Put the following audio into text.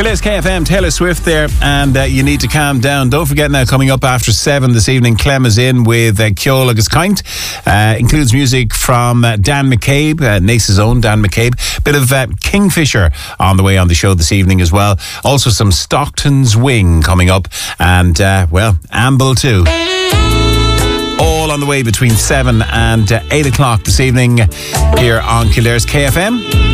Killers KFM, Taylor Swift there, and You Need to Calm Down. Don't forget now, coming up after 7 this evening, Clem is in with Ceol agus Caint. Includes music from Dan McCabe, Nace's own Dan McCabe. Bit of Kingfisher on the way on the show this evening as well. Also some Stockton's Wing coming up, and, Amble too. All on the way between 7 and 8 o'clock this evening here on Killers KFM.